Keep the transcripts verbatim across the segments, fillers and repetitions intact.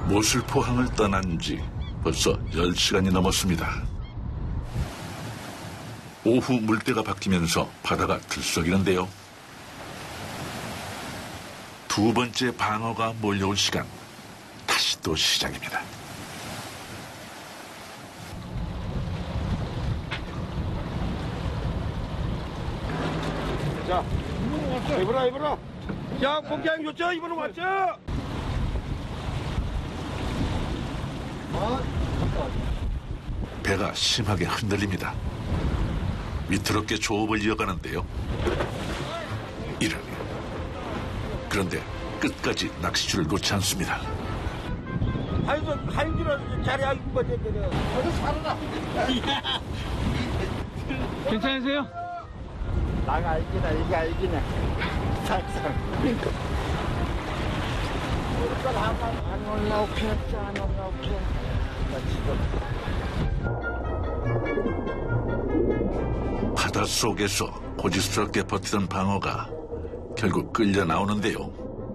모슬포항을 떠난 지 벌써 열 시간이 넘었습니다. 오후 물때가 바뀌면서 바다가 들썩이는데요. 두 번째 방어가 몰려올 시간, 다시 또 시작입니다. 자, 이봐라, 이봐라. 야, 공장 좋죠? 이번에 왔죠? 배가 심하게 흔들립니다. 위태롭게 조업을 이어가는데요. 이런. 그런데 끝까지 낚시줄을 놓지 않습니다. 아이고, 하인들은 자리 알고 버텼더니 어디 살아나. 괜찮으세요? 나가 알기나, 이게 알기나. 살살. 안 올라오겠지, 안 올라오겠지. 나 지금. 바닷속에서 고집스럽게 버티던 방어가 결국 끌려 나오는데요.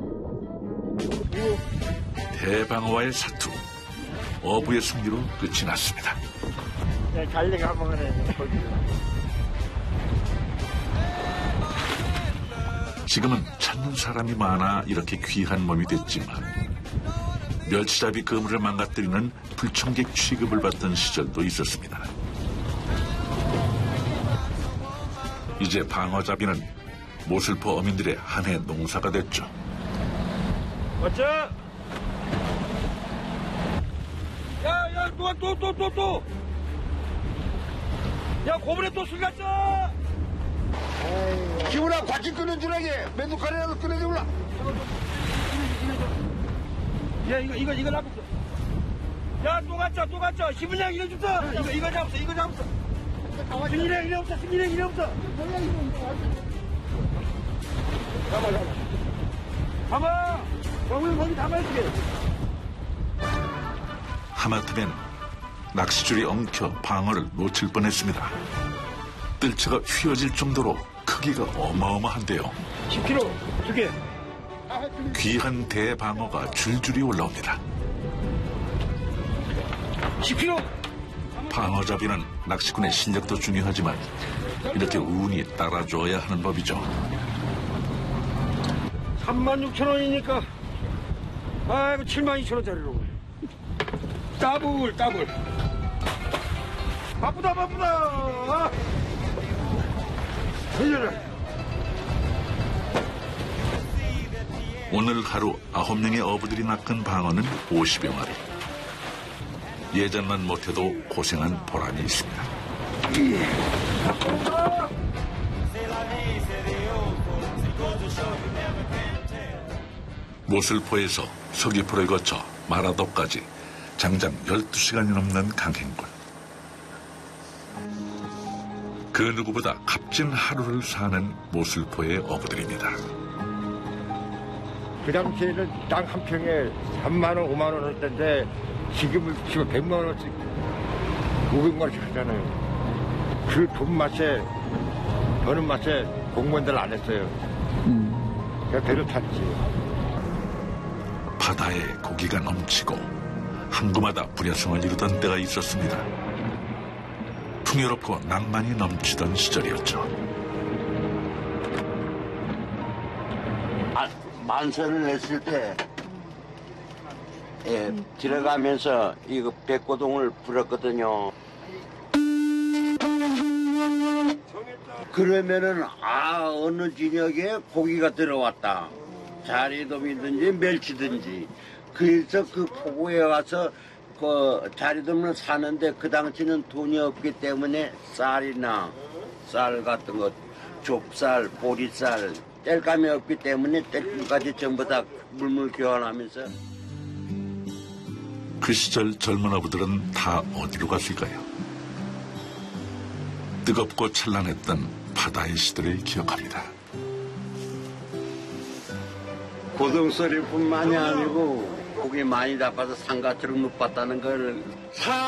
대방어와의 사투, 어부의 승리로 끝이 났습니다. 네, 갈래가 먹으네. 지금은 찾는 사람이 많아 이렇게 귀한 몸이 됐지만 멸치잡이 그물을 망가뜨리는 불청객 취급을 받던 시절도 있었습니다. 이제 방어잡이는 모슬포 어민들의 한 해 농사가 됐죠. 맞죠? 야, 야, 또, 또, 또, 또, 또. 야, 고물에 또 술 갔어. 기훈아, 같이 끊어주라게. 맨두카리라도 끊어주라. 야, 이거, 이거, 이거 잡았어. 야, 또 갔죠, 또 갔죠. 시분량 이거 줬어. 이거, 이거 잡았어, 이거 잡았어. 승리랑 이래 없어, 승리랑 이래 없어. 잡아, 잡아. 잡아! 정우는 거기 잡아줄게. 하마터면 낚시줄이 엉켜 방어를 놓칠 뻔했습니다. 뜰채가 휘어질 정도로 크기가 어마어마한데요. 십 킬로그램 두 개. 귀한 대방어가 줄줄이 올라옵니다. 십 킬로그램. 방어잡이는 낚시꾼의 실력도 중요하지만 이렇게 운이 따라줘야 하는 법이죠. 삼만 육천 원이니까 아이고 칠만 이천 원짜리로 더블 더블. 바쁘다 바쁘다. 오늘 하루 아홉 명의 어부들이 낚은 방어는 오십여 마리. 예전만 못해도 고생한 보람이 있습니다. 모슬포에서 서귀포를 거쳐 마라도까지 장장 열두 시간이 넘는 강행군. 그 누구보다 값진 하루를 사는 모슬포의 어부들입니다. 그 당시에는 땅 한 평에 삼만 원, 오만 원 할 텐데 지금은 지금 백만 원씩, 오백만 원씩 하잖아요. 그 돈 맛에, 버는 맛에 공무원들 안 했어요. 음. 그냥 배를 탔지. 바다에 고기가 넘치고 항구마다 불야성을 이루던 때가 있었습니다. 풍요롭고 낭만이 넘치던 시절이었죠. 아, 만세를 냈을 때 예, 들어가면서 이거 백고동을 불었거든요. 그러면은 아 어느 진역에 고기가 들어왔다. 자리돔이든지 멸치든지. 그래서 그 포구에 와서 그 자리돔을 사는데 그 당시는 돈이 없기 때문에 쌀이나 쌀 같은 것, 좁쌀, 보리쌀, 땔감이 없기 때문에 땔감까지 전부 다 물물 교환하면서. 그 시절 젊은 어부들은 다 어디로 갔을까요? 뜨겁고 찬란했던 바다의 시대를 기억합니다. 고동소리뿐만이 아니고 고기 많이 잡아서 상가처럼 눕봤다는 걸